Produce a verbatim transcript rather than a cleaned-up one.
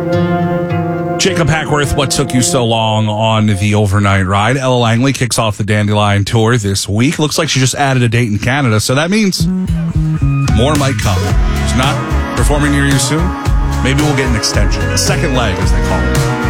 Jacob Hackworth, what took you so long on the overnight ride? Ella Langley kicks off the Dandelion Tour this week. Looks like she just added a date in Canada, so that means more might come. She's not performing near you soon. Maybe we'll get an extension, a second leg, as they call it.